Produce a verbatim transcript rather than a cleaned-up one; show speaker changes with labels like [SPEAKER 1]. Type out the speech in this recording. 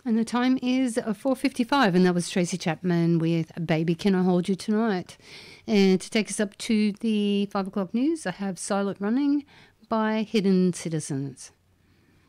[SPEAKER 1] And the time is four fifty-five, and that was Tracy Chapman with Baby Can I Hold You Tonight. And to take us up to the five o'clock news, I have Silent Running by Hidden Citizens.